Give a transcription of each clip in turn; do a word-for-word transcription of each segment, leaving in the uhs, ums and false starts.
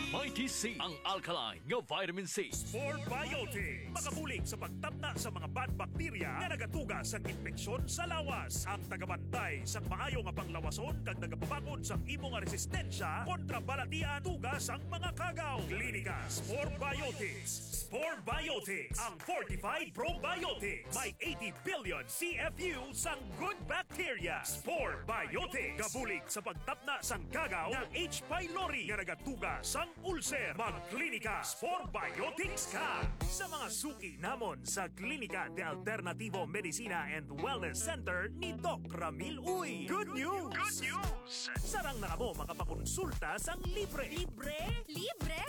Mighty C, ang alkaline nga vitamin C. Spore Biotics, makabulig sa pagtabna sa mga bad bacteria nga nagatuga sa infeksyon sa lawas. Ang tagabantay sa maayo nga panglawason kag nagapabakod sa imo nga resistensya kontra balatian tugas ang mga kagaw. Klinika Spore Biotics. Spore Biotics, ang fortified probiotics. May eighty billion C F U sang good bacteria. Spore Biotics, kabulig sa pagtapna sang kagaw ng H. pylori nga nagatuga sang ulcer. Magklinika Spore Biotics ka! Sa mga suki namon sa Klinika de Alternativo Medicina and Wellness Center ni Doc Ramil Uy. Good news! Good news! Sarang na mo makapakonsulta sang libre. Libre? Libre!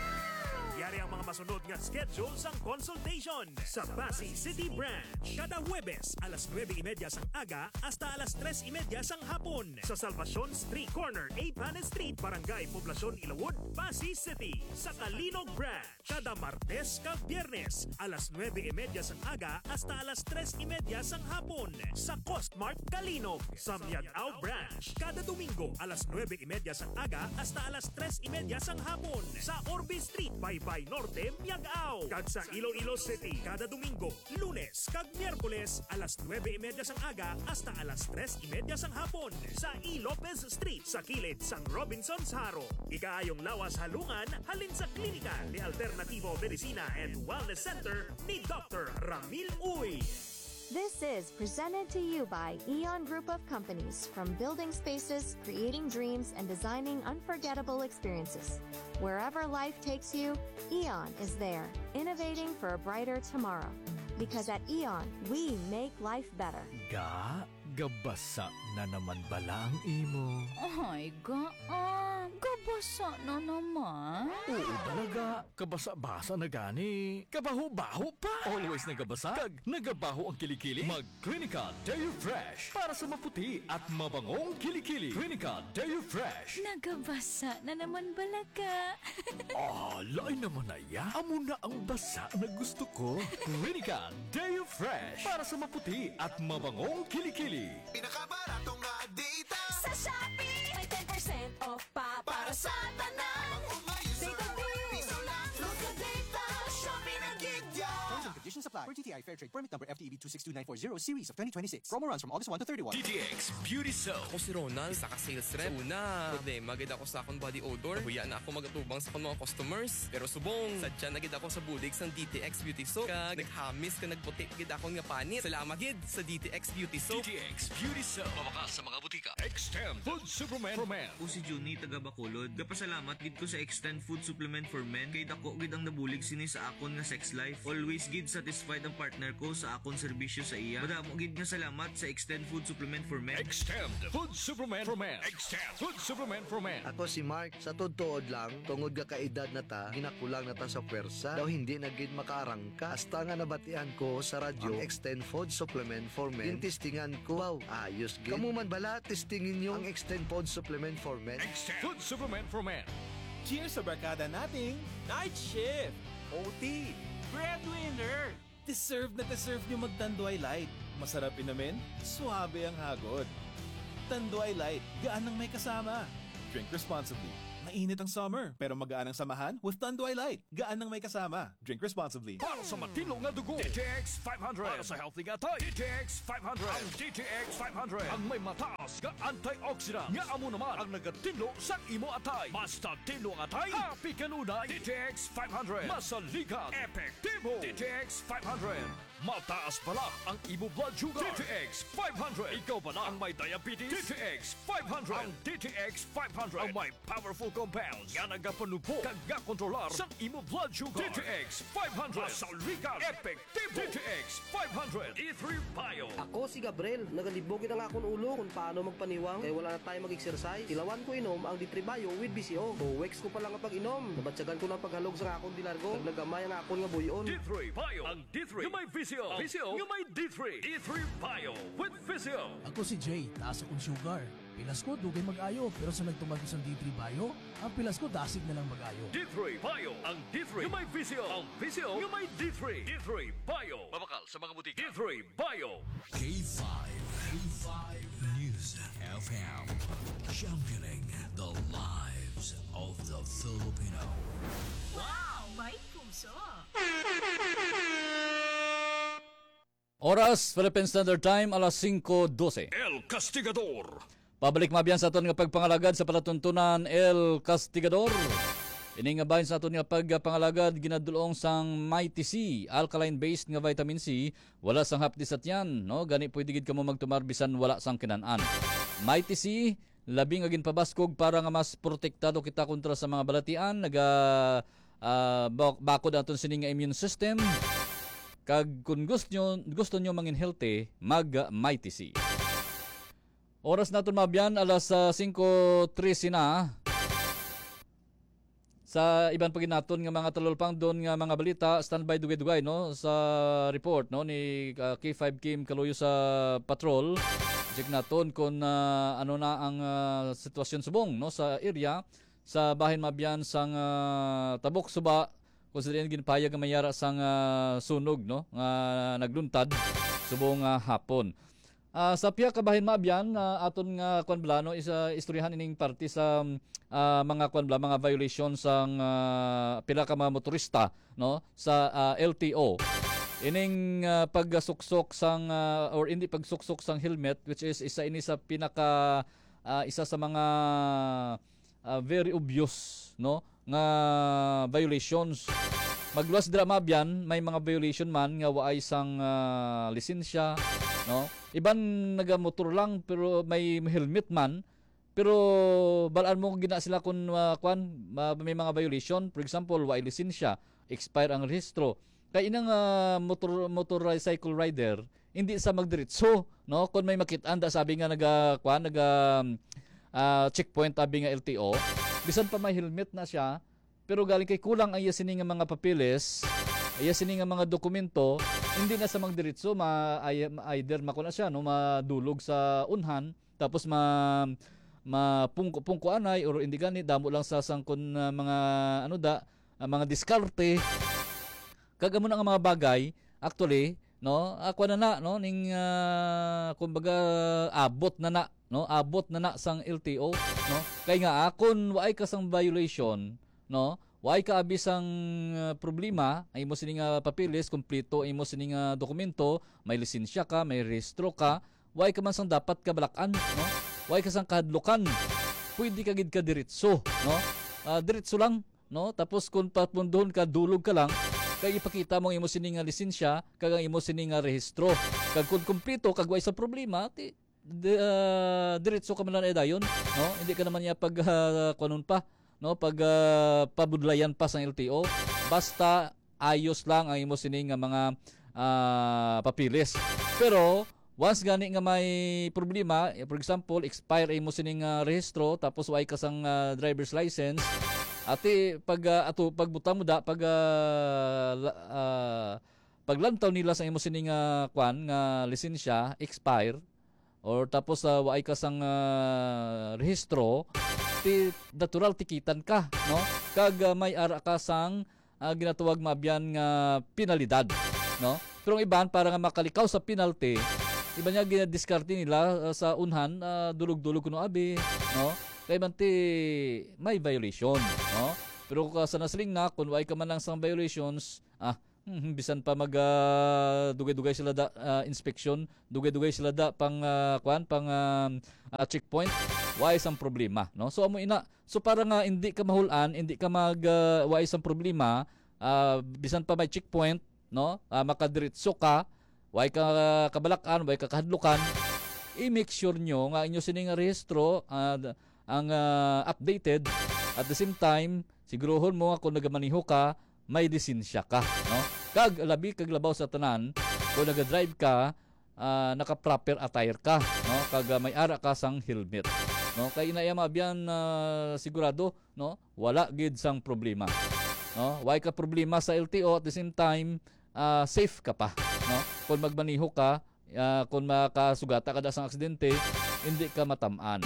Yari ang mga masunod nga schedule sang consultation sa Pasig City Branch. Kada Huwebes, alas nueve y media sang aga hasta alas tres y media sang hapon. Sa Salvacion Street Corner, eight Hanan Street, Barangay Poblacion, Ilawod, Pasig City. Sa Kalinog Branch, kada Martes kag Biyernes, alas nueve y media sang aga hasta alas tres y media sang hapon. Sa Costmart Kalinog. Sa Miagao Branch, kada Domingo, alas nueve y media sang aga hasta alas tres y media sang hapon. Sa Orbe Street, by Bay Norte, Miagao. Kag sa Iloilo City, kada Domingo, Lunes, kag Miyerkules, alas nueve y media sang aga hasta alas tres y media sang hapon. Sa E. Lopez Street, sa kilid sang Robinson's Haro. Ikaayong lawas halungan, halin sa Klinika ni Alternativo Medicina and Wellness Center ni Doctor Ramil Uy. This is presented to you by Eon Group of Companies. From building spaces, creating dreams, and designing unforgettable experiences. Wherever life takes you, Eon is there, innovating for a brighter tomorrow. Because at Eon, we make life better. Ga, gabasa na naman bala ang imo. Ay, ga, ah, gabasa na naman. Oo talaga, kabasa-basa na gani. Kabaho-baho pa. Always nagabasa, kag nagabaho ang kilikili. Mag-Clinica Deo Fresh para sa maputi at mabangong kilikili. Clinica Deo Fresh. Nagabasa na naman balaga. Ah, lain naman na ya. Amo na ang basa na gusto ko. Clinica Deo Fresh para sa maputi at mabangong kilikili. Pinakabaratong nga data Sa Shopee, may ten percent off pa para sa tanan. Data bill, piso lang. load ka data, Shopee na gig ya. Terms and conditions apply. Per T T I Fair Trade Permit Number F T E B two six two nine four zero Series of twenty twenty-six. Promo runs from August first to thirty-first. D T X Beauty Soap. Ako si Ronald, isa ka sales rep. So una, problema, gid ako sa akong body odor. Huya na ako magatubang sa akong mga customers. Pero subong, sadya na gid ako sa budig sang D T X Beauty Soap. Kag naghamis ka nagputi gid akong nga panit. Salamat gid sa D T X Beauty Soap. D T X Beauty Soap. Mabakas sa mga butika. Extend Food Supplement for Men. Ako si Juni, taga Bacolod. Gapasalamat gid ko sa Extend Food Supplement for Men. Kay dako gid ang nabulig sini sa akon nga sex life. Always gid satisfied ang partner ko sa akon serbisyo sa iya. Madamo gid nga salamat sa Extend Food Supplement for Men. Extend Food Supplement for Men. Extend Food Supplement for Men. Ako si Mark, sa totoo lang, tungod ga kaedad na ta, ginakulang na ta sa pwersa, daw hindi na gid makaarangka. Hasta nga nabatian ko sa radyo, ang Extend Food Supplement for Men. Tintistingan ko, wow, ayos gid. Kamu man bala, testingin nyo ang Extend Food Supplement for Men. Extend Food Supplement for Men. Cheers sa barkada nating Night Shift, O T, Breadwinner. Deserve na deserve nyo mag-Tanduay Light. Masarap inamin, suabe ang hagod. Tanduay Light, gaan ng may kasama. Drink responsibly. Mainit ang summer, pero magaan ang samahan with Tanduay Light. Gaan ng may kasama. Drink responsibly. Para sa matino nga dugo, D T X five hundred. Para sa healthy nga tayo, D T X five hundred. Ang D T X five hundred. Ang may mataas nga antioxidant. Nga amo naman ang nagatinlo sa imo atay. Basta tinlo ang atay, happy kanunay. D T X five hundred. Masaligan, epektibo. D T X five hundred. Mataas pala ang imo blood sugar. D T X five hundred. Ikaw pala ang may diabetes. D T X five hundred. Ang D T X five hundred. Ang may powerful compounds nga nagapanupo kag kontrolar sa imo blood sugar. D T X five hundred. Masaligan, epektibo. D T X five hundred. E three Bio. Ako si Gabriel, nagalibogin ang akong ulo kung paano magpaniwang kaya wala na tayo mag-exercise. Tilawan ko inom ang D three Bio with B C O. Buwex ko pa lang ang pag-inom. Nabatsagan ko ng paghalog sa akong dilargo. Naglagamay ang akong nga buyon. D three Bio. Ang D three yung may V C O. V C O yung may D three. D three Bio with V C O. Ako si Jay, taas akong sugar. Pilas ko, dugay mag-ayo. Pero sa nagtumagos ang D three Bio, ang pilas ko dasig na lang mag-ayo. D three Bio. Ang D three yung may V C O. Ang V C O yung may D three. D three Bio. Mabakal sa mga butika. D three Bio. K five. K five News F M. Championing the lives of the Filipino Wow, may puso. Oras, Philippine Standard Time, alas singko dose. El Castigador. Pabalik mabiyan sa aton nga pagpangalagad sa palatuntunan El Castigador. Ini nga bahin sa aton nga pagpangalagad ginadulong sang Mighty C, alkaline-based nga vitamin C, wala sang hapdi sa tiyan, no? Gani pwede gid kamo magtumar bisan wala sang kinanan. Mighty C, labing nga ginpabaskog para nga mas protektado kita kontra sa mga balatian, naga uh, bakod aton sini nga immune system. Kag kung gusto nyo, gusto nyo mangin healthy, mag Mighty C. Oras natin mabiyan, alas uh, singko trese na. Sa ibang pagin natin nga mga talolpang doon nga mga balita, standby dugay-dugay no sa report no ni uh, K five Kim Kaloyo sa patrol. Check natin kung uh, ano na ang uh, sitwasyon subong no sa area sa bahin mabiyan sang uh, Tabok Suba. Konsiderin ginpayag nga mayara sang uh, sunog no nga nagluntad subong uh, hapon. Uh, sa piya kabahin maabyan uh, aton nga kwan bla no isa istoryahan ining parte sa uh, mga kwan bla mga violations sang uh, pila ka mga motorista no sa uh, L T O. Ining uh, pagsuksok sang uh, or hindi pagsuksok sang helmet, which is isa ini sa pinaka uh, isa sa mga uh, very obvious no nga violations. Magluwas dira mabyan, may mga violation man nga waay sang uh, lisensya, no? Iban nagamotor lang pero may helmet man, pero balaan mo gina sila kun uh, kwan uh, may mga violation. For example, waay lisensya, expire ang rehistro. Kay inang uh, motor motorcycle rider, hindi sa magdiretso, no? Kun may makit-an da sabi nga naga kwan naga uh, checkpoint abi nga L T O, bisan pa may helmet na siya. Pero galing kay kulang ay sini nga mga papeles, ay sini nga mga dokumento, hindi na sa magdiretso ma ay, either makuna siya no madulog sa unhan tapos ma mapungko pungko anay or hindi gani damo lang sa sangkon uh, mga ano da uh, mga diskarte. Kagamo na nga mga bagay actually no ako na na no ning uh, kumbaga abot na na no abot na na sang L T O no kay nga akon waay ka sang violation no way ka abis ang uh, problema ay mo sining uh, papeles kompleto ay mo sining uh, dokumento, may lisensya ka, may rehistro ka, way ka man sang dapat ka balakan no way ka sang kahadlukan, pwede ka gid ka diretso no uh, diretso lang no tapos kung papundohon ka dulog ka lang kay ipakita mo ang imo sining uh, lisensya kag ang imo sining uh, rehistro kag kung kompleto kag way sa problema ti di, uh, diretso ka man lang dayon no hindi ka naman niya pag uh, kunon pa no pag uh, pabudlayan pa sa L T O basta ayos lang ang imo sining nga mga uh, papilis. Pero once gani nga may problema, for example expire imo sining uh, rehistro tapos way ka sang uh, driver's license ati pag uh, ato pagbutang mo da pag uh, uh, paglantaw nila sa imo sining uh, kwan nga lisensya expire or tapos uh, way ka sang uh, rehistro ti natural tikitan ka no kag uh, may ara ka sang uh, ginatawag mabyan nga penalidad no pero ang iban para nga makalikaw sa penalty iba niya ginadiskarte nila uh, sa unhan uh, dulog-dulog kuno abi no kay banti may violation no pero uh, sa nasling na kun way ka man lang sang violations ah Hmm, bisan pa mag uh, dugay-dugay sila da uh, inspection, dugay-dugay sila da pang uh, kwan pang uh, uh, checkpoint, why isang problema, no? So amo ina, so para nga hindi ka mahulan, hindi ka mag uh, why isang problema, uh, bisan pa may checkpoint, no? Uh, makadiretso ka, why ka uh, kabalakan, why ka kahadlukan, i-make sure nyo nga inyo sining rehistro uh, ang uh, updated at the same time sigurohon mo nga kung nagamaniho ka may lisensya ka no kag labi kag labaw sa tanan kung naga-drive ka uh, naka-proper attire ka no kag uh, may ara ka sang helmet no kay inaya mabyan uh, sigurado no wala gid sang problema no way ka problema sa L T O at the same time uh, safe ka pa no kung magmaniho ka uh, kung makasugata ka da sang aksidente hindi ka matam-an.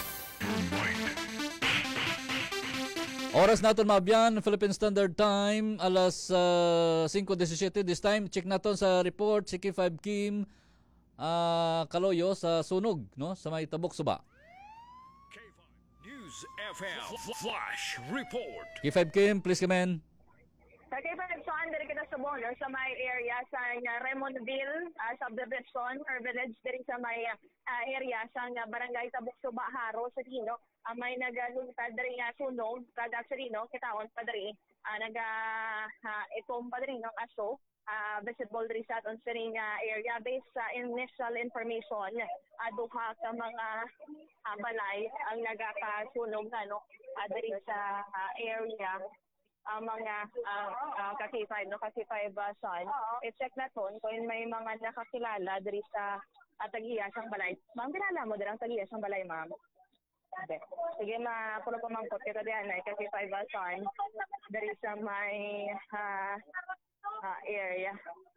Oras natin mabyan, Philippine Standard Time, alas uh, singko disisiete. This time, check natin sa report, si K five Kim uh, Kaloyo sa sunog, no? Sa may Tabok Suba. K five News F M Flash Report. K five Kim, please come in. Sa K five Son, diri kita sa Bono, sa may area sa uh, Raymondville, uh, subdivision or village, diri sa may uh, area sa uh, barangay Tabuk-Suba, Haro, sa Dino. Uh, may nagalungtad diri nga sunog, kada actually no, kitaon pa diri, uh, naga uh, itom pa diri ng aso. Uh, visible diri sa aton siring uh, area based sa initial information, uh, duha ka mga uh, balay ang nagakasunog na no, uh, diri sa uh, area. Ang uh, mga uh, uh, ka K five, no, ka K five uh, Son, i-check na ton kung may mga nakakilala diri sa uh, Tagiyas ang balay. Ma'am, kilala mo diri ang Tagiyas ang balay, ma'am? Okay. Sige, mapulo pa mangkot kita diyan ay ka K five uh, Son diri sa may uh, uh, area.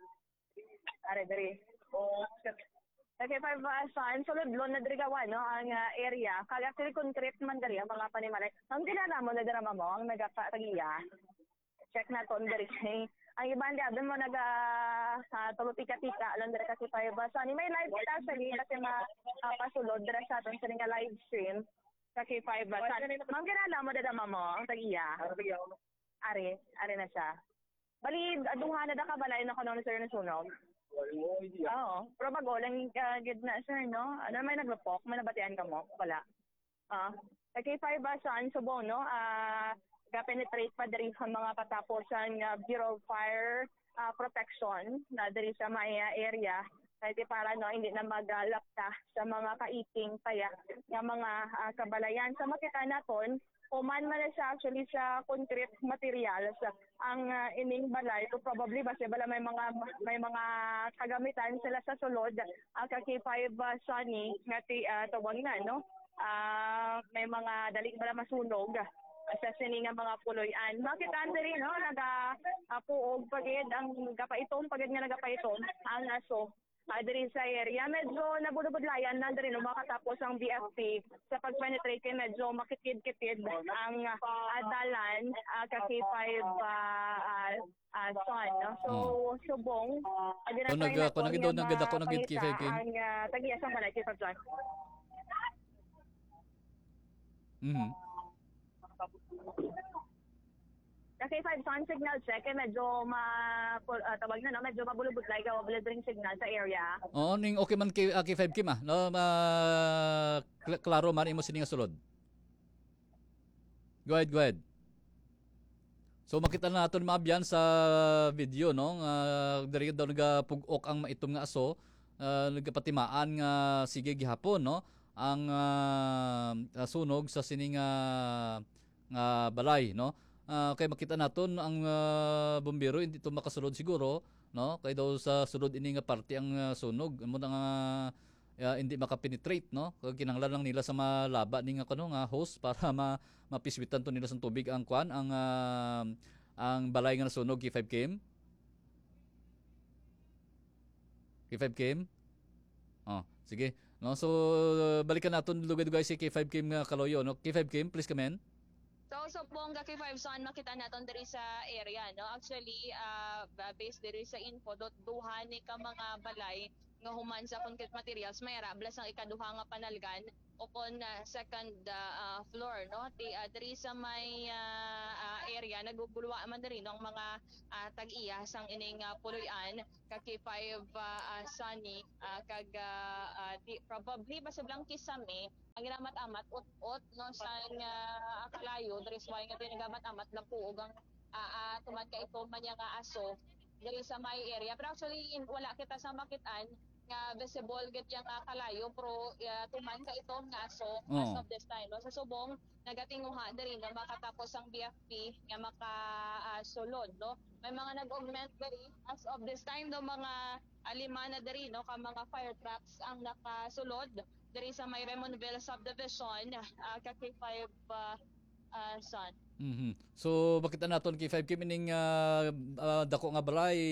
Are diri. Oh, K five uh, Son, sulod lon na diri gawa no ang uh, area. Kaya actually concrete man diri ang mga panimalay. Ang kilala mo na dira mo ang nagatagiya. Check na ton diri kay ang ibang dadan mo naga uh, tulutika-tika lang diri kasi K five uh, Son. May live kita sa ni kasi ma uh, pasulod dira sa aton sa nga live stream sa K five uh, Son. Ma'am, kilala mo dira mo ang tagiya. Are, are na siya. Bali aduha na da ka balay na kanon sir na sunog. Oo. Pero bago lang uh, gid na sir no. Ano may naglupok, may nabatian ka mo? Wala. Ah, uh, K five uh, Son Subo no. Ah, uh, ga-penetrate pa diri sa mga pataposan uh, Bureau of Fire uh, Protection na diri sa may uh, area. Kaya para no hindi na magalapta sa mga kaiting kaya nga mga uh, kabalayan sa makita naton. Kuman man siya actually sa concrete materials ang uh, ining balay to probably base bala may mga may mga kagamitan sila sa sulod ang uh, K five uh, Sonny nga ti uh, tawag na no uh, may mga dali bala masunog sa sining nga mga puloy-an. Makita diri no naga uh, puog pagid ang gapaitom pagid nga nagapaitom ang aso. Uh, diri sa area, medyo nabudubudlayan na diri no makatapos ang B F P sa pag-penetrate kay medyo makitid-kitid ang uh, dalan uh, ka K five uh, uh, uh, Son. No? So, oh. subong, uh, kung nag, kung nag doon nagad ako nag K five King. Ang uh, tagiyas ang balay K five Son. Mhm. K five Son signal check eh medyo ma uh, tawag na no medyo mabulubudlay ka wabulid ring signal sa area. Oo, ning okay man K, uh, K five Kim ah. No, ma kl- klaro man imo sini nga sulod. Go ahead, go ahead. So makita na naton maabyan sa video no nga uh, diri daw nagapug-ok ang maitom nga aso, uh, nagapatimaan nga sige gihapon no ang uh, sunog sa sini nga nga balay no. Uh, kay makita naton ang uh, bombero hindi to makasulod siguro no kay daw sa sulod ini nga parte ang uh, sunog mo nga uh, hindi makapenetrate no kay kinahanglan lang nila sa malaba ni nga kuno nga hose para ma mapiswitan to nila sa tubig ang kwan ang uh, ang balay nga nasunog K five Kim. K five Kim. Oh, sige. No, so uh, balikan naton dugay-dugay si K five Kim nga Kaloyo no. K five Kim, please come in. So, so pong K five Son, makita natin diri sa area, no? Actually, uh, based diri sa info, dot duha ni ka mga balay nga human sa concrete materials, may rablas ang ikaduha nga panalgan upon uh, second uh, uh, floor, no? Di, uh, diri sa may uh, uh, area, nagugulwa man diri no, ang mga uh, tag-iya sang ining uh, puloy-an, ka K five uh, uh, Sonny, uh, kag uh, uh, di, probably basablang kisame, ang ginamat-amat ut-ut no sa uh, kalayo diri sa nga tinagamat-amat na puog ang uh, uh, tuman ka ito man nga aso diri sa may area, pero actually in, wala kita sa makitaan nga visible gid yang uh, kalayo pero uh, tuman ka ito nga aso oh. As of this time no sa subong nagatinguha diri na makatapos ang B F P nga maka uh, sulod no may mga nag-augment diri as of this time do mga alima na diri no ka mga fire trucks ang nakasulod diri sa may Raymondville subdivision uh, ka K five uh, uh, Son. Mhm. So makita naton K five Kim ining uh, uh, dako nga balay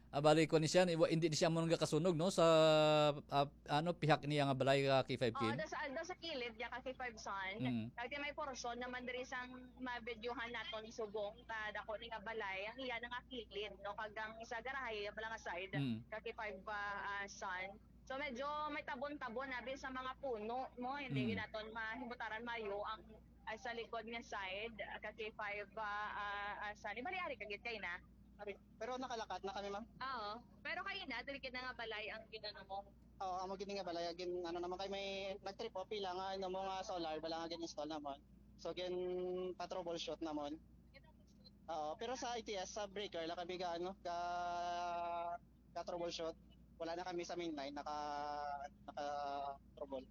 abali ko ni siya iwa- hindi ni siya mo nga kasunog no sa ah, ano pihak niya nga balay ka K five Oh, Kim. da sa da sa kilid ya ka five son. Mm. Kag may portion naman diri sang mabidyohan naton subong ta dako ni nga balay ang iya nga kilid no kagang sa garahay bala nga side Mm. ka five uh, son. So medyo may tabon-tabon abi sa mga puno mo hindi Mm. naton mahimutaran mayo ang uh, sa likod nga side ka five uh, uh, son. Ibali ari kagit kay na. Pero nakalakat na kami, ma'am. Oo. Pero kayo na dili kid na nga balay ang ginano mo. Oo, amo gid nga balay gin ano naman kay may nag-trip o pila nga ano mo nga solar bala nga gin install namon. So gin pa-troubleshoot namon. Oo, pero sa I T S sa breaker la kami ga ano ka ka troubleshoot. Wala na kami sa main line naka naka trouble.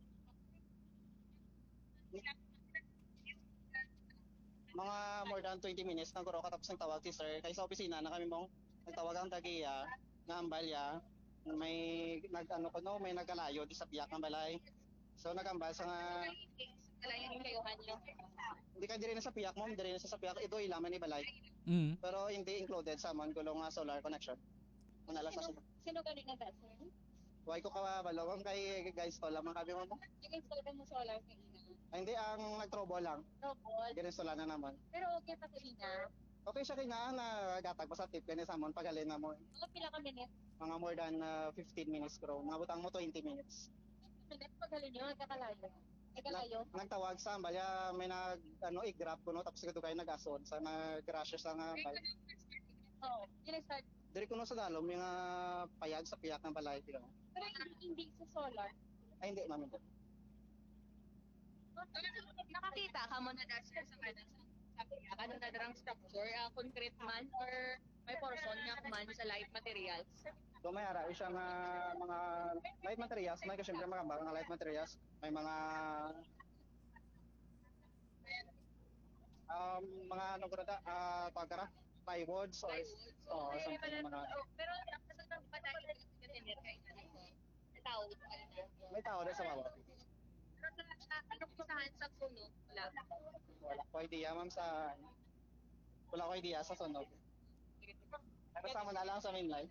Mga more than twenty minutes nang kuro katapos ng tawag si sir kay sa opisina na kami mong nagtawag ang tagiya nga ambalya may nag ano ko no may nagkalayo di sa piyak ng balay so nagambal sa nga Kalayan kayo kanyo. hindi ka diri na sa piyak mo diri na sa piyak ito ilaman ni balay Mm. pero hindi included sa mon gulong nga solar connection una lang sa Sino, sino galing nga ba, sir? why ko kabalawang kay guys to lamang kami mo Nag-install ka mo solar kanina. ay, hindi ang nagtrobo lang Trouble. gininstall na naman Pero okay pa kanina. okay siya kina na gatag sa tip kani sa mon pagalin na mo Mga pila ka minutes? mga more than uh, fifteen minutes bro mga butang mo twenty minutes Minutes pagaling nyo, nagkakalayo. Nagkakalayo. nagtawag sa ambalya may nag ano i-grab ko no tapos kito kay nag-asod sa nag-crash sa nga bal Oo. Yun start. diri ko no sa dalom yung uh, payag sa piyak ng balay tira Pero hindi sa solar. ay hindi mami Nakakita ka mo na dahil sir sa kanan sa sa ano na darang structure, uh, concrete man or may portion nga man sa light materials. so may ara siya nga mga light materials may kasi syempre mga mga light materials may mga um mga ano ko na uh, pagkara plywoods or oh something mga Pero ang kasama pa tayo na tinir kay tao. may tao na sa baba Pero sa ano kusahan sa sunog wala. wala ko idea ma'am sa wala ko idea sa sunog kasama na lang sa main line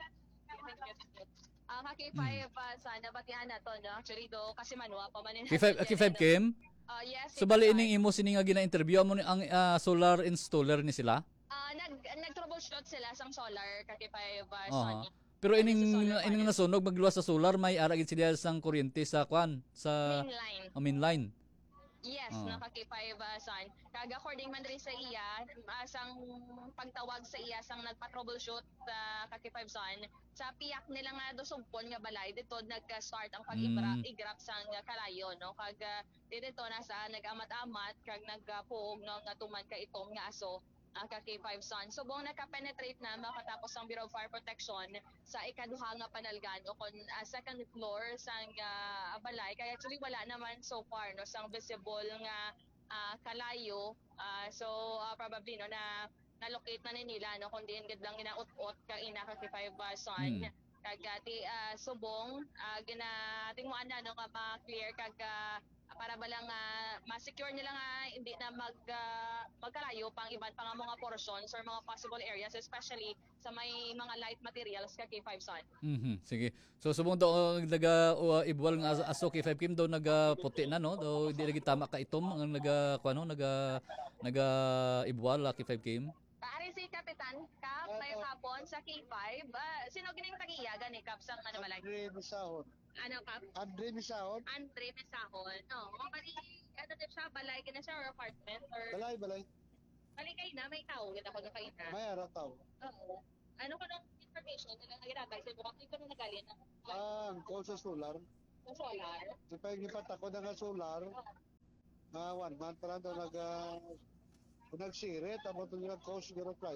Ang uh, K five uh, sana batihan na to no. Actually do kasi manwa pa man K five K five Kim. Uh, yes. So bali ining imo sini nga gina-interview mo ni ang ah, solar installer ni sila. Ah nag nag-troubleshoot sila sang solar ka K five uh, Aha. Sony. Pero ining ining nasunog magluwas sa solar may ara gid sila sang kuryente sa kwan sa Main line. oh, main line. Yes, Oh. naka K five uh, son. Kag according man diri sa iya, asang pagtawag sa iya sang nagpa-troubleshoot sa uh, K five son, sa piyak nila nga dosugpon nga balay dito nagka-start ang pag-igrap Mm. igrap sang uh, kalayo no. Kag uh, dito nasa nag-amat-amat kag nagpuog no nga tuman ka itom nga aso ang ka K five son. So buong naka-penetrate na makatapos ang Bureau of Fire Protection sa ikaduha nga panalgan o kon uh, second floor sang uh, balay. Kaya actually wala naman so far no sang visible nga uh, kalayo. Uh, so uh, probably no na na-locate na ni nila no kundi gid lang inaut-ut ka ina ka K five uh, son. Hmm. Kag ati uh, subong uh, gina tingmuan na no nga ma-clear kag uh, para ba lang uh, ma-secure nila nga hindi na mag uh, magkalayo pang iban pa nga mga portions or mga possible areas especially sa may mga light materials ka K five son. Mhm. Sige. So subong daw naga uh, ibwal nga aso K five Kim daw naga puti na no. Daw hindi lagi tama ka itom ang naga kuno naga naga ibwal K five Kim. Paari si Kapitan Kap may hapon sa K five. Uh, sino gining tagiyagan ni Kap sang ano malay? Andre Misahon. Ano Kap? Andre Misahon. Andre Mesahon. No, oh, bali ano din siya balay gina siya or apartment or Balay, balay. Bali kay na may tao kita pag kayo na. May araw tao. Oo. Ano ko ng information na nagiragay sa bukas ko na nagali na Ah, ang call sa solar. sa solar. Di pa yung ipatak ko na nga solar. Na one month pa lang daw nag... Uh, nagsirit, amo ito yung nag-coast yung reply.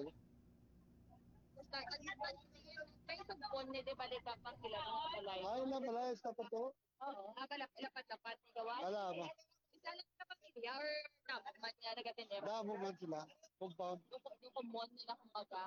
Basta kayo sa buwan ni di balik ka pang kila ng balay. Ay, na balay, tapat to. Oo. Ah, balap lapat-lapat gawa. Wala ba? Isa lang sa pamilya or dapat man niya nagatinir. Damo man sila. Compound. Yung, yung common nila kumaga.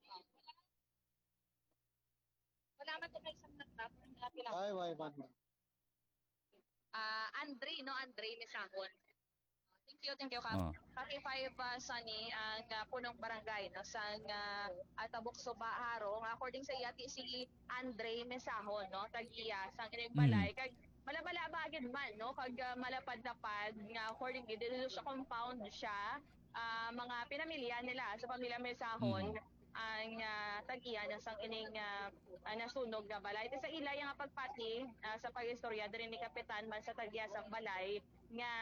Wala man din na isang nagtap. Ay, why man. Ah, Andre, no? Andre Mesahon. Thank you, thank you, Kap. Oh. Kaki five uh, Sunny, ang uh, punong barangay no, sa uh, Atabok Suba, Haro. Nga, according sa iyati si Andre Mesahon, no, tag-iya, sa kinigbalay. Mm. Kag malabala bagid man, no, kag uh, malapad-lapad, nga according dito sa compound siya, uh, mga pinamilya nila sa pamilya Mesahon, mm. ang uh, tag-iya ng sang ining uh, uh, nasunog na balay. Ito sa ilay nga pagpati uh, sa pag-istorya din ni Kapitan man sa tag-iya sa balay nga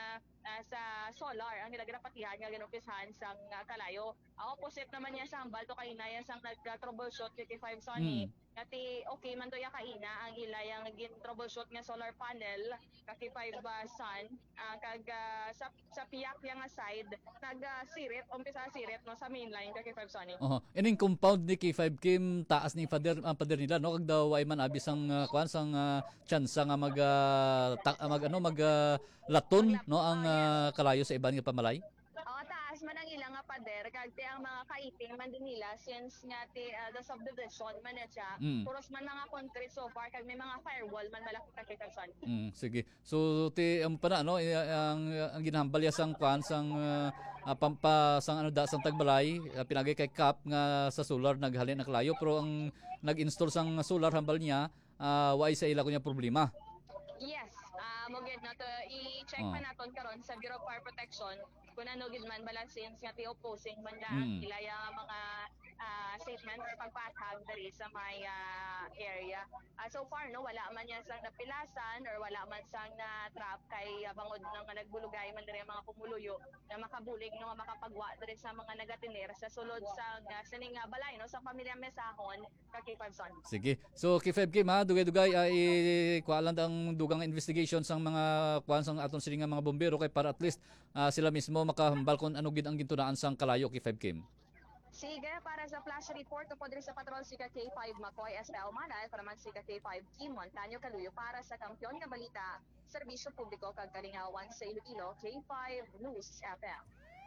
uh, sa solar ang nilagapatihan nga ginumpisahan sang uh, kalayo. Ang opposite naman niya sa hambal to kainayan sang nag-troubleshoot fifty-five Sony. Mm. Kati okay man to ya kaina ang ilay ang gin-troubleshoot nga solar panel kaki five uh, sun uh, kag uh, sa sa piyak yang side nag-sirit uh, umpisa sirit no sa mainline kaki five Sony. Oh, ining compound ni K five Kim taas ni pader ang pader nila no kag daw ay man abi sang uh, kwan sang uh, chance nga mag uh, ta, mag ano mag uh, laton no ang uh, kalayo sa iban nga pamalay. Oo, taas man ang ilang nga pader kag ti ang mga kaiping man din nila since nga ti uh, the subdivision man na siya. Mm. Puros man mga concrete so far kag may mga firewall man malaki kakitasan. Mm, sige. So ti ang um, para no ang ang ginahambal ya sang kwan sang uh, uh, pampa sang ano da sang tagbalay uh, pinagay kay Kap nga sa solar naghalin na kalayo pero ang nag-install sang solar hambal niya uh, wa sa ila kunya problema. Yes. Uh, mo gid na to i-check oh. pa naton karon sa Bureau of Fire Protection kung ano gid man balansin nga ti opposing man lang mm. ilaya mga uh, statement or pagpatag diri sa may uh, area. Uh, so far no wala man yan sang napilasan or wala man sang na trap kay uh, bangod nang nagbulugay man diri mga kumuluyo na makabulig no makapagwa diri sa mga nagatiner sa sulod sa uh, sining uh, balay no sa pamilya Mesahon ka K five Son. Sige. So K five Kim ha dugay-dugay ay uh, kualan ang dugang investigation sang mga kuan sang aton sining mga bombero kay para at least uh, sila mismo makahambal kung ano gid ang gintunaan sang kalayo K five Kim. Sige, para sa flash report po diri sa patrol si K five Makoy Estel Manal para man si K five Kim Montaño Kaluyo para sa kampiyon nga balita, serbisyo publiko kag kalingawan sa Iloilo, K five News F M.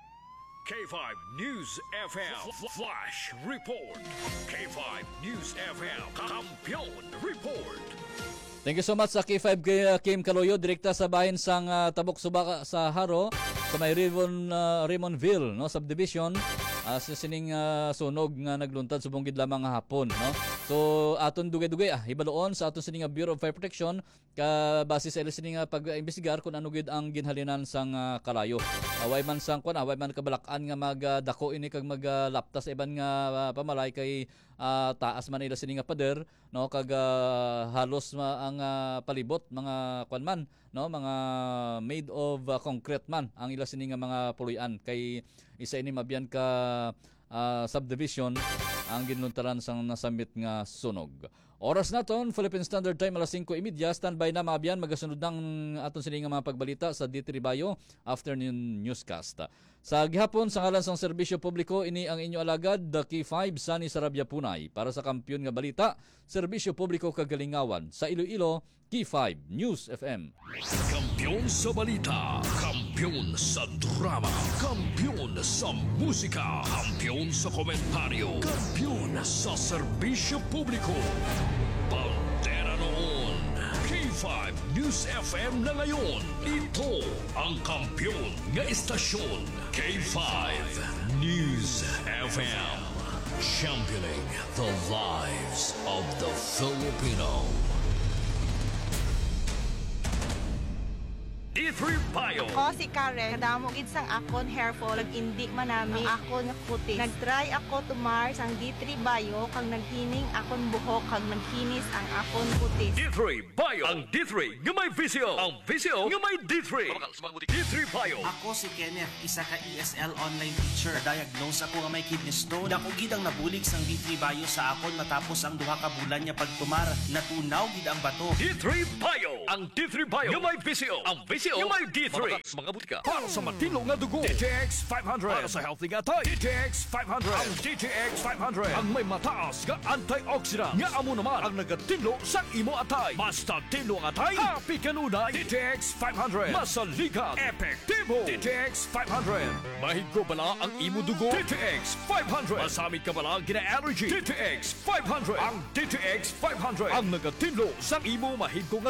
K five News F M Flash Report. K five News F M Kampiyon Report. Thank you so much sa K five Kim Kaluyo, direkta sa bahin sang uh, Tabok Suba sa Haro sa may Raymond uh, Raymondville no subdivision. Uh, sa sining uh, sunog nga nagluntad subong gid lamang nga hapon no. So aton dugay-dugay ah ibaloon sa aton sining Bureau of Fire Protection ka base sa ila sining pag-imbestigar kung ano gid ang ginhalinan sang uh, kalayo. Away man sang kun away man kabalakan nga magdako uh, ini kag maglaptas uh, iban nga uh, pamalay kay uh, taas man ila sining pader no kag uh, halos ma ang uh, palibot mga kwan man no mga made of uh, concrete man ang ila sining mga puluyan kay isa ini mabyan ka uh, subdivision ang ginluntaran sang nasambit nga sunog. Oras naton Philippine Standard Time alas singko trenta, standby na mabyan magasunod ng aton sini nga mga pagbalita sa D three Bayo afternoon newscast. Sa gihapon sa ngalan sang serbisyo publiko ini ang inyo alagad the K five Sunny Sarabia Punay para sa kampiyon nga balita, serbisyo publiko kagalingawan sa Iloilo, K five News F M. Kampiyon sa balita, kampiyon sa drama, kampiyon sa musika, kampiyon sa komentaryo, kampiyon sa serbisyo publiko. Pantera noon, K five News F M na ngayon. Ito ang kampiyon nga istasyon, K five News F M. Championing the lives of the Filipino. D three Bayo. Ako si Karen, kadamo gid sang akon hair fall, indi man nami ang akon nga kutis. Nagtry ako tumar sang D three Bayo kag naghining akon buhok kag naghinis ang akon kutis. D three Bayo, ang D three nga may visyo, ang visyo nga may D three. D three Bayo. Ako si Kenneth, isa ka E S L online teacher. Diagnose ako nga may kidney stone. Dako gid ang nabulig sang D three Bayo sa akon matapos ang duha ka bulan nya pagtumar. Natunaw gid ang bato. D three Bayo, ang D three Bayo nga may visyo, ang visyo yung may D three. Mga butika. Para sa matino nga dugo, D T X five hundred. Para sa healthy nga tay, D T X five hundred. Ang D T X five hundred. Ang may mataas nga antioxidant. Nga amo naman ang nagatinlo sa imo atay. Basta tinlo ang atay, happy kanunay. D T X five hundred. Masaligat, epektibo. D T X five hundred. Mahigko bala ang imo dugo. D T X five hundred. Masamit ka bala gina-allergy. D T X five hundred. Ang D T X five hundred. Ang nagatinlo sa imo mahigko nga dugo. Nga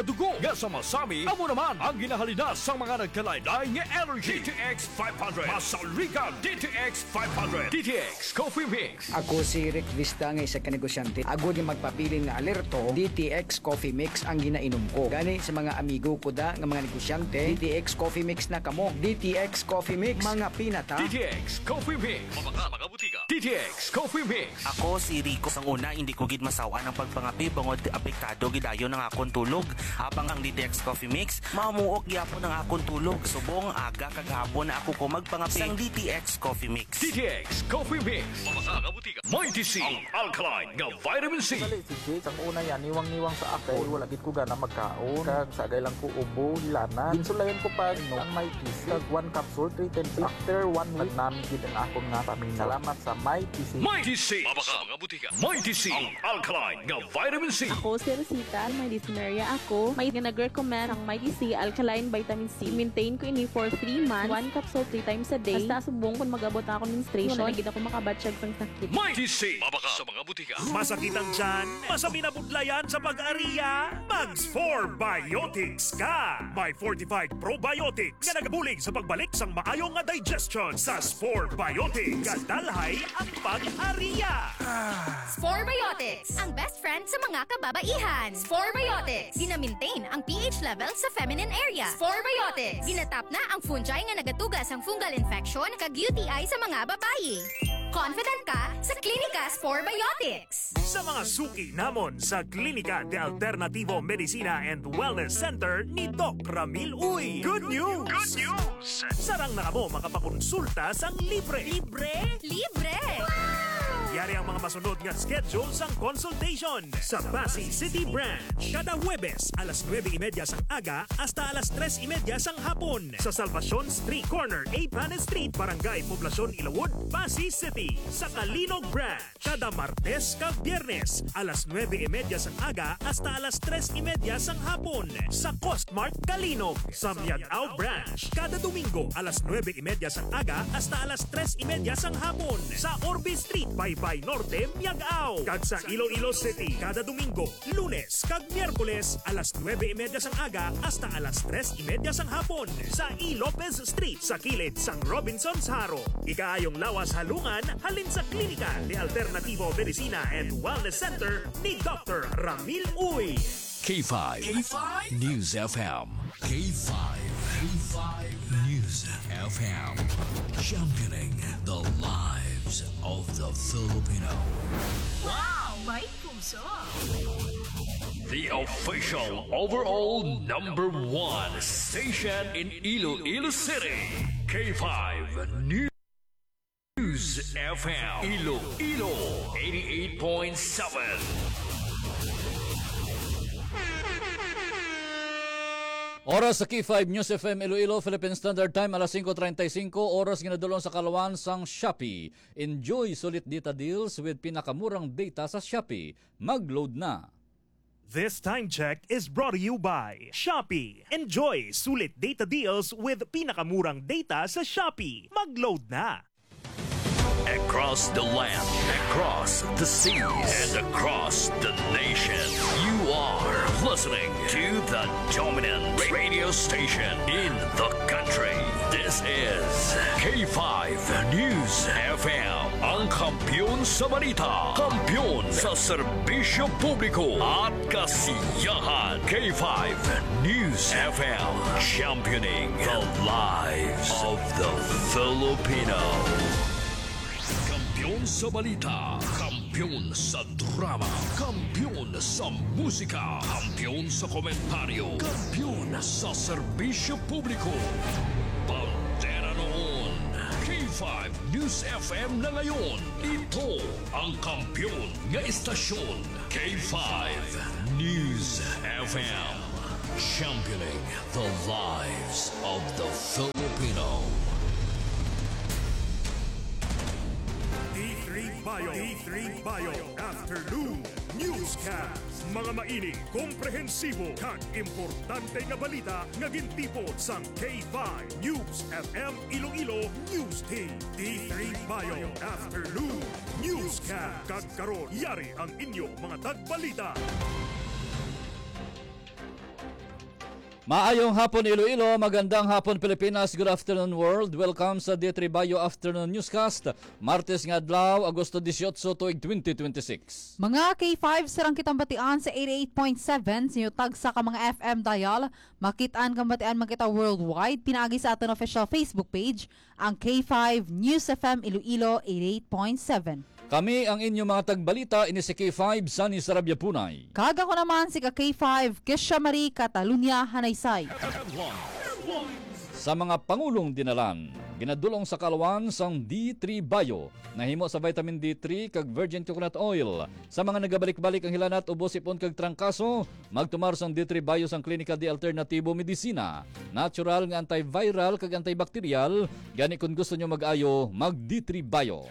nga sa masami, amo naman ang ginahalina sa mga nagkalaylay nga energy. D T X five hundred. Masaligan D T X five hundred. D T X Coffee Mix. Ako si Rick Vista nga isa ka negosyante. Agod yung magpapili nga alerto, D T X Coffee Mix ang ginainom ko. Gani sa mga amigo ko da nga mga negosyante, D T X Coffee Mix na kamo. D T X Coffee Mix, mga pinata. D T X Coffee Mix. Mga mga butika. D T X Coffee Mix. Ako si Rico. Sang una, hindi ko gid masawa ng pagpangapi bangod apektado gidayo ng akong tulog. Habang ang D T X Coffee Mix, mamuok gyapon ng akong tulog. Subong aga kagahapon na ako ko magpangapi sang D T X Coffee Mix. D T X Coffee Mix. Mga mga butika. Mighty C. Ang alkaline nga vitamin C. Dali si Jay, sang una yan, niwang-niwang sa akin. Wala gid ko gana magkaon. Kag sagay lang ko ubo, lana. Ginsulayan ko pa no ang Mighty C. Kag one capsule, three times. After one week, namin gid ang akong nga paminaw. Salamat sa Mighty C. Mighty C. Mga mga butika. Mighty C. Ang alkaline nga vitamin C. Ako si Rosita, may dyspnea ako. May nag-recommend ang Mighty C Alkaline Vitamin C. Maintain ko ini for three months. One capsule three times a day. Basta subong kung mag-abot na ako menstruation. Wala gid ako makabatsyag sang sakit. Mighty C. Mabaka sa mga butika. Masakit ang tiyan, masami na budlayan sa pag-ariya, Mags four Biotics ka! May fortified probiotics nga nagabulig sa pagbalik sang maayo nga digestion sa four Biotics. Kadalhay ang pag-ariya. Spore Biotics, ang best friend sa mga kababaihan. Spore Biotics, gina-maintain ang pH level sa feminine area. Spore Biotics, ginatap na ang fungi nga nagatugas ang fungal infection kag U T I sa mga babayi. Confident ka sa Klinika Spore Biotics. Sa mga suki namon sa Klinika de Alternativo Medicina and Wellness Center ni Doc Ramil Uy. Good news! Good news! Sarang na kamo makapakonsulta sang libre. Libre? Libre! Yari ang mga masunod nga schedule sang consultation sa Pasig City Branch. Kada Huwebes, alas nueve y media sang aga hasta alas tres y media sang hapon. Sa Salvacion Street Corner, eight Panes Street, Barangay Poblacion, Ilawod, Pasig City. Sa Kalinog Branch, kada Martes kag Biyernes, alas nueve y media sang aga hasta alas tres y media sang hapon. Sa Costmart Kalinog. Sa Miagao Branch, kada Domingo, alas nueve y media sang aga hasta alas tres y media sang hapon. Sa Orbe Street, by Bay Norte, Miagao. Kag sa Iloilo City, kada Domingo, Lunes, kag Miyerkules, alas nueve y media sang aga hasta alas tres y media sang hapon. Sa E. Lopez Street, sa kilid sang Robinson's Haro. Ikaayong lawas halungan, halin sa Klinika de Alternativo Medicina and Wellness Center ni Doctor Ramil Uy. K five. K five News F M. K five. K five News F M. Championing the lives of the Filipino. Wow! May puso! The official overall number one station in Iloilo City. K five News F M. Iloilo eighty-eight point seven. Oras sa K five News F M Iloilo, Philippine Standard Time, alas five thirty-five, oras ginadulong sa Kalawan sang Shopee. Enjoy sulit data deals with pinakamurang data sa Shopee. Mag-load na! This time check is brought to you by Shopee. Enjoy sulit data deals with pinakamurang data sa Shopee. Mag-load na! Across the land, across the seas, and across the nation, you are listening to the dominant radio station in the country. This is K five News F M, ang kampiyon sa balita, kampiyon sa serbisyo publiko at kasiyahan. K five News F M, championing the lives of the Filipino. Kampiyon sa balita, kampiyon sa drama, kampiyon sa musika, kampiyon sa komentaryo, kampiyon sa serbisyo publiko. Bandera noon, K five News F M na ngayon. Ito ang kampiyon nga istasyon, K five News F M. Championing the lives of the Filipino. D three Bio, D three Bio Afternoon Newscast. Mga maining, komprehensibo, kag importante nga balita nga gintipon sang K five News F M Iloilo News Team. D three Bio Afternoon Newscast. Kag karon, yari ang inyo mga tagbalita. Maayong hapon Iloilo, magandang hapon Pilipinas, good afternoon world. Welcome sa D three Bayo Afternoon Newscast. Martes nga adlaw, Agosto eighteen, tuig twenty twenty-six. Mga K five sarang kitang batian sa eighty-eight point seven sinutag sa ka mga F M dial. Makitaan kang batian makita worldwide. Pinaagi sa aton official Facebook page ang K five News F M Iloilo eighty-eight point seven. Kami ang inyong mga tagbalita, ini si K five Sunny Sarabia Punay. Kaga ko naman si ka K five Kesha Marie Catalunya Hanaysay. Sa mga pangulong dinalan, ginadulong sa kalawan sang D three Bayo, nahimo sa vitamin D three kag virgin coconut oil. Sa mga nagabalik-balik ang hilanat ubos ipon kag trangkaso, magtumar sang D three Bayo sang klinika di alternatibo medisina. Natural nga antiviral kag antibacterial, gani kung gusto nyo mag-ayo, mag D three Bayo.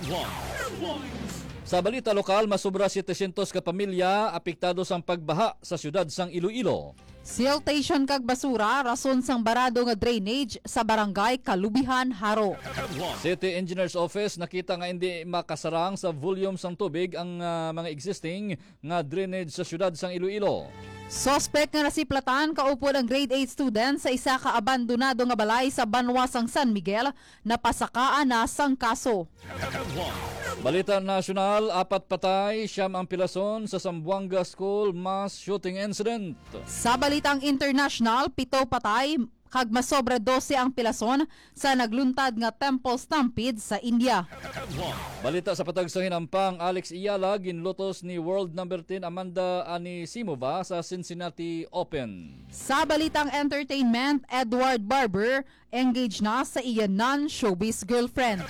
Sa balita lokal, masobra seven hundred ka pamilya apektado sang pagbaha sa syudad sang Iloilo. Siltation kag basura, rason sang barado nga drainage sa barangay Kalubihan, Haro. City Engineer's Office nakita nga hindi makasarang sa volume sang tubig ang uh, mga existing nga drainage sa syudad sang Iloilo. Suspect nga nasiplatan kaupod ang grade eight student sa isa ka abandonado nga balay sa Banwasang San Miguel, napasakaan na sang kaso. Balita nasyonal, apat patay, siyam ang pilason sa Zamboanga School mass shooting incident. Sa balitang international, pito patay, kag masobra twelve ang pilason sa nagluntad nga temple stampede sa India. Balita sa patag sa hinampang, Alex Iyala ginlutos ni world number ten Amanda Anisimova sa Cincinnati Open. Sa balitang entertainment, Edward Barber engaged na sa iya non-showbiz girlfriend.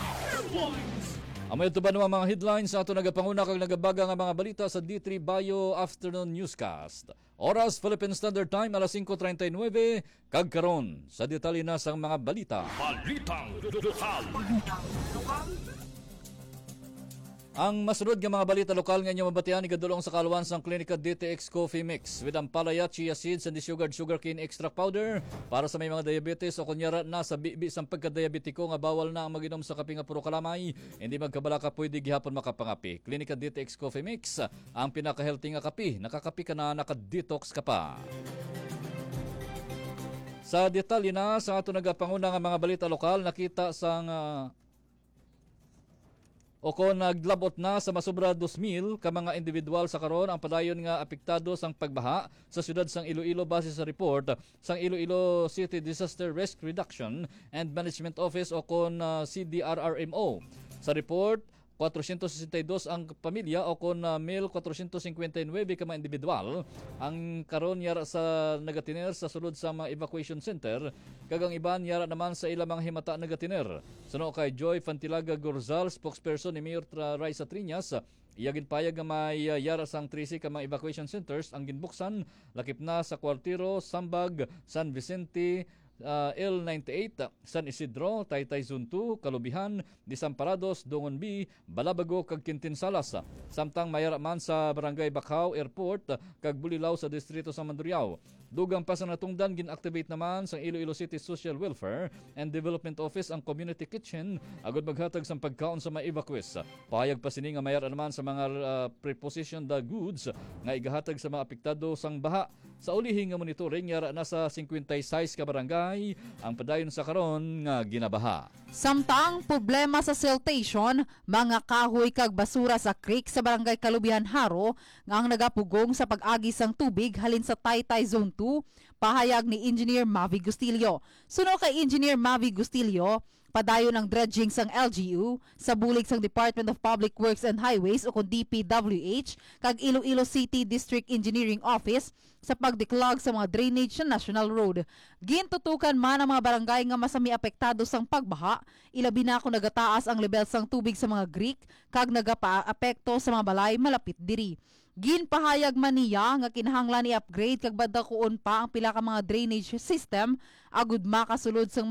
Amay ito ba naman mga headlines sa ato nagapanguna kag nagabaga nga mga balita sa D three Bayo Afternoon Newscast. Oras Philippine Standard Time alas five thirty-nine kag karon sa detalye na sang mga balita. Balitang lokal. Ang masunod nga mga balita lokal nga inyo mabatian igadulong sa kaluwan sang klinika D T X Coffee Mix with ang palaya, chia seeds and sugared sugarcane extract powder para sa may mga diabetes o kunyara na sa bibi sang pagka-diabetiko nga bawal na ang maginom sa kape nga puro kalamay, hindi magkabala ka pwede gihapon makapangapi. Klinika D T X Coffee Mix, ang pinaka-healthy nga kape, nakakapi ka na, naka-detox ka pa. Sa detalye na sa ato nagapanguna nga mga balita lokal, nakita sang uh, o kung naglabot na sa masobra two thousand ka mga individual sa karon ang padayon nga apektado sang pagbaha sa syudad sang Iloilo base sa report sang Iloilo City Disaster Risk Reduction and Management Office o kung uh, C D R R M O. Sa report, four hundred sixty-two ang pamilya o kon uh, one thousand four hundred fifty-nine ka mga individual ang karon yara sa nagatiner sa sulod sa mga evacuation center, kagang iban yara naman sa ilang mga himata nagatiner. Suno kay Joy Fantilaga Gorzal, spokesperson ni Mayor Raisa Triñas, iyagin payag nga may uh, yara sang thirty ka mga evacuation centers ang ginbuksan lakip na sa Cuartiro, Sambag, San Vicente, Uh, L ninety-eight, San Isidro, Taytay Zone two, Kalubihan, Desamparados, Dongon B, Balabago, kag Quintinsalas. Samtang mayara man sa Barangay Bacau Airport, kag Bulilaw sa distrito sa Mandurriao. Dugang pa sa natungdan, gin-activate naman sa Iloilo City Social Welfare and Development Office ang community kitchen agad maghatag sa pagkaon sa mga evacuees. Pahayag pa sini nga mayara naman sa mga uh, prepositioned goods nga igahatag sa mga apektado sang baha. Sa ulihing nga monitoring, yara na sa fifty-six ka barangay ang padayon sa karon nga ginabaha. Samtang problema sa siltation, mga kahoy kag basura sa creek sa barangay Kalubihan, Haro nga ang nagapugong sa pag-agi sang tubig halin sa Taytay Zone two, pahayag ni Engineer Mavi Gustilio. Suno kay Engineer Mavi Gustilio, padayon ang dredging sang L G U sa bulig sang Department of Public Works and Highways o kung D P W H kag Iloilo City District Engineering Office sa pagdiklag sa mga drainage sa National Road. Gintutukan man ang mga barangay nga masami apektado sang pagbaha, ilabi na kung nagataas ang level sang tubig sa mga creek kag nagapa-apekto sa mga balay malapit diri. Ginpahayag man niya nga kinahanglan i-upgrade kag badakuon pa ang pila ka mga drainage system agud makasulod sang